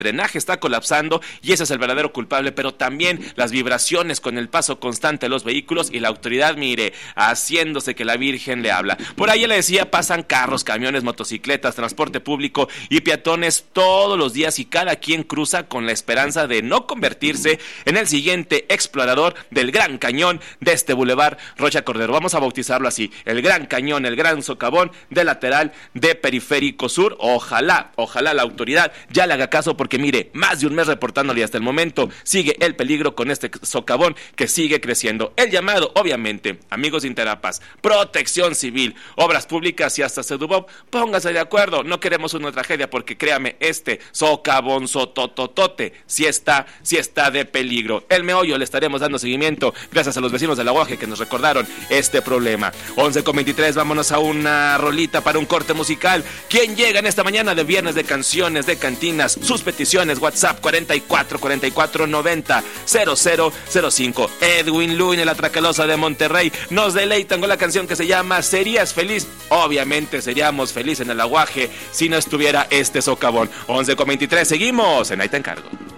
drenaje está colapsando y ese es el verdadero culpable, pero también las vibraciones con el paso constante de los vehículos y la autoridad, mire, haciéndose que la Virgen le habla. Por ahí le decía, pasan carros, camiones, motocicletas, transporte público y peatones todos los días y cada quien cruza con la esperanza de no convertirse en el siguiente explorador del Gran Cañón de este bulevar Rocha Cordero. Vamos a bautizarlo así, el Gran Cañón, el Gran Socavón del lateral de Periférico Sur. Ojalá la autoridad ya le haga caso porque mire, más de un mes reportándole hasta el momento, sigue el peligro con este socavón que sigue creciendo. El llamado, obviamente, amigos de Interapaz, Protección Civil, Obras Públicas y hasta Sedubop, póngase de acuerdo, no queremos una tragedia porque créame, este socavón sotototote sí está de peligro. El meollo le estaremos dando seguimiento gracias a los vecinos de La Guaje que nos recordaron este problema. 11:23, vámonos a una rolita para un corte musical. ¿Quién llega en esta mañana de viernes de canciones, de cantinas? Sus peticiones, WhatsApp 44 44 90 0005. Edwin Lune, la Tracalosa de Monterrey, nos deleitan con la canción que se llama ¿Serías feliz? Obviamente seríamos felices en el Aguaje si no estuviera este socavón. 11:23, seguimos en Ahí te encargo.